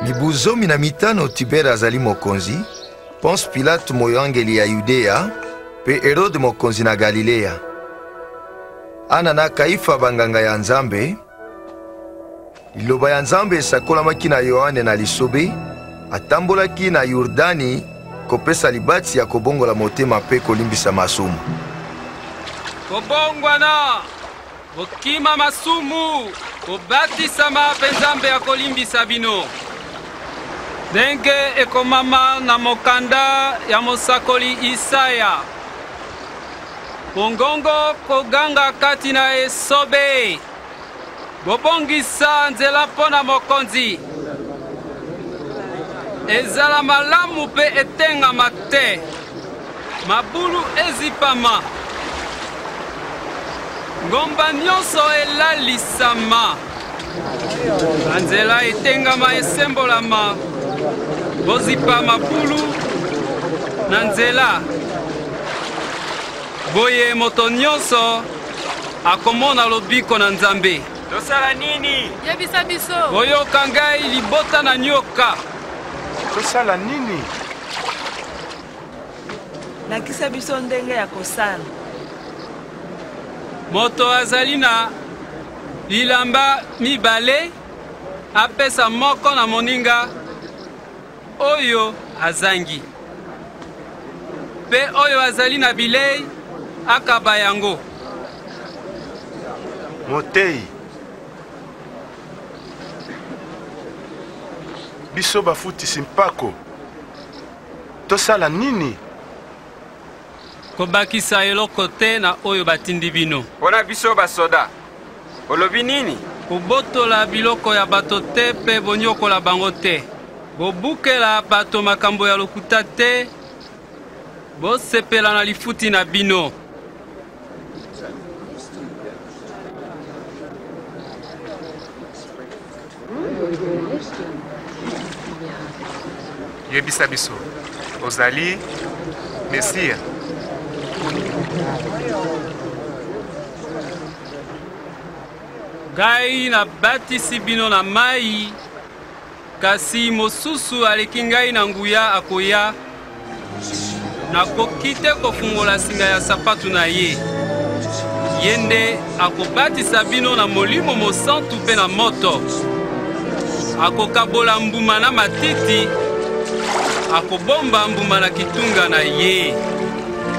Mibu zomi na mitano Tibere azali mokonzi, Ponce Pilate moyangeli ya Yudea, pe Herode mokonzi na Galilea. Ana na Kaifa banganga ya Nzambe, liloba ya Nzambe esakolamaki na Yohane na lisobe, atambolaki na Yordani kopesa libati ya kobongola motema pe kolimbisa masumu. Kobongwana, bokima masumu, kobatisama pe Nzambe ya kolimbisa bino. Ndenge ekomama na mokanda ya mosakoli Isaya. Bongongo koganga kati na esobe. Bobongisa nzela pona mokonzi. Ezala malamu pe etengama te. Mabulu ezipama. Ngomba nyonso elalisama. Nzela etengama esembolama. Bozipa mabulu na nzela. Boye moto nyonso akomona lobiko na Nzambe. Tosala nini? Yebisa biso. Boyoka ngai libota na nyoka. Tosala nini? Lakisa biso ndenge ya kosala. Moto azali na bilamba mibale apesa moko na moninga oyo azangi. Pe oyo azali na bilei akaba yango. Motei. Biso bafutisi mpako. Tosala nini? Kobakisa eloko te na oyo batindi bino. Pona biso basoda. Olobi nini? Kobotola biloko ya bato te pe bonyokola bango te. Bobukela bato makambo ya lokuta te. Bosepela na lifuti na bino. Yebisa biso. Ozali Mesia. Ngai na batisi bino na mai, kasi mosusu aleki ngai na nguya akoya, nakoki te kofungola singa ya sapatu na ye. Yende akobatisa bino na molimo mosantu pe na moto. Akokabola mbuma na matiti, akobomba mbuma na kitunga na ye.